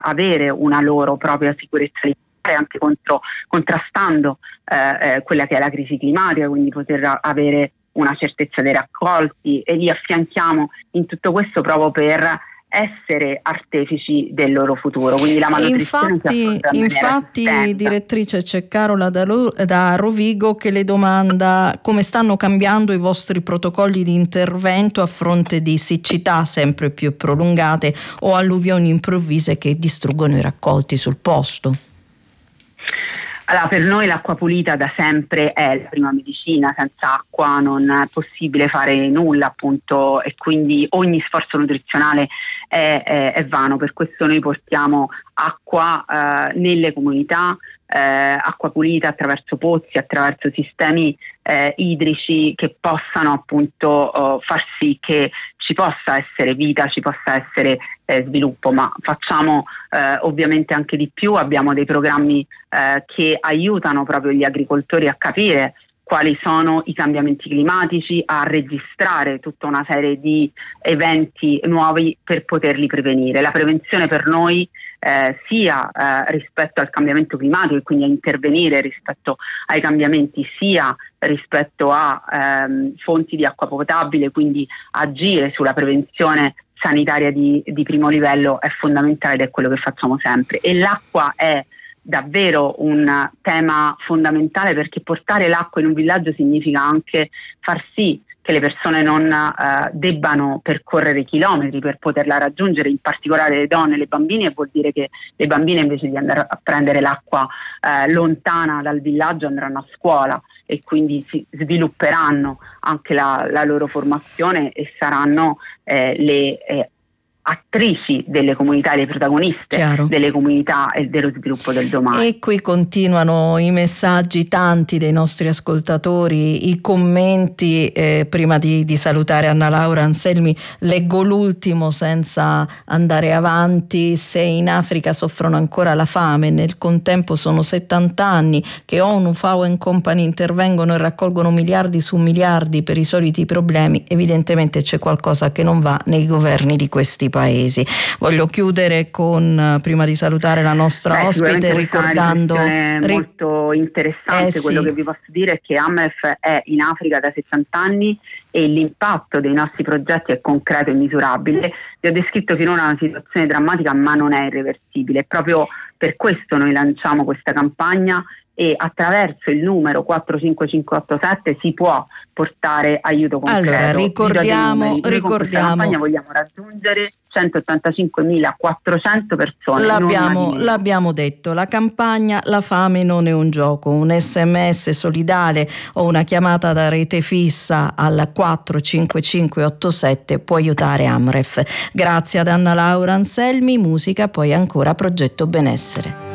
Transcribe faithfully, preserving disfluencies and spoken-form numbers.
avere una loro propria sicurezza alimentare, anche contro, contrastando eh, eh, quella che è la crisi climatica, quindi poter avere una certezza dei raccolti, e li affianchiamo in tutto questo proprio per essere artefici del loro futuro. Quindi la malnutrizione infatti, infatti direttrice, c'è Carola da, da Rovigo che le domanda come stanno cambiando i vostri protocolli di intervento a fronte di siccità sempre più prolungate o alluvioni improvvise che distruggono i raccolti sul posto. Allora, per noi l'acqua pulita da sempre è la prima medicina, senza acqua non è possibile fare nulla, appunto, e quindi ogni sforzo nutrizionale è, è, è vano. Per questo noi portiamo acqua eh, nelle comunità, eh, acqua pulita attraverso pozzi, attraverso sistemi eh, idrici che possano appunto oh, far sì che ci possa essere vita, ci possa essere eh, sviluppo, ma facciamo eh, ovviamente anche di più. Abbiamo dei programmi eh, che aiutano proprio gli agricoltori a capire quali sono i cambiamenti climatici, a registrare tutta una serie di eventi nuovi per poterli prevenire. La prevenzione per noi eh, sia eh, rispetto al cambiamento climatico e quindi a intervenire rispetto ai cambiamenti, sia rispetto a ehm, fonti di acqua potabile, quindi agire sulla prevenzione sanitaria di, di primo livello è fondamentale, ed è quello che facciamo sempre. E l'acqua è davvero un tema fondamentale, perché portare l'acqua in un villaggio significa anche far sì che le persone non eh, debbano percorrere chilometri per poterla raggiungere, in particolare le donne e le bambine, e vuol dire che le bambine, invece di andare a prendere l'acqua eh, lontana dal villaggio, andranno a scuola e quindi si svilupperanno anche la, la loro formazione e saranno eh, le eh, attrici delle comunità, le protagoniste Chiaro. delle comunità e dello sviluppo del domani. E qui continuano i messaggi, tanti dei nostri ascoltatori, i commenti. Eh, prima di, di salutare Anna Laura Anselmi, leggo l'ultimo senza andare avanti. Se in Africa soffrono ancora la fame, nel contempo sono settanta anni che ONU, FAO e Company intervengono e raccolgono miliardi su miliardi per i soliti problemi, evidentemente c'è qualcosa che non va nei governi di questi paesi. Voglio chiudere con, prima di salutare la nostra Beh, ospite, ricordando è molto interessante. eh, quello sì. che vi posso dire è che AMREF è in Africa da settanta anni e l'impatto dei nostri progetti è concreto e misurabile. Vi ho descritto finora una situazione drammatica, ma non è irreversibile. Proprio per questo noi lanciamo questa campagna, e attraverso il numero quattro cinque cinque otto sette si può portare aiuto concreto. Allora ricordiamo, noi ricordiamo con questa campagna vogliamo raggiungere centottantacinquemilaquattrocento persone. L'abbiamo, l'abbiamo detto, la campagna La fame non è un gioco. Un sms solidale o una chiamata da rete fissa al quattro cinque cinque otto sette può aiutare AMREF. Grazie ad Anna Laura Anselmi. Musica, poi ancora Progetto Benessere.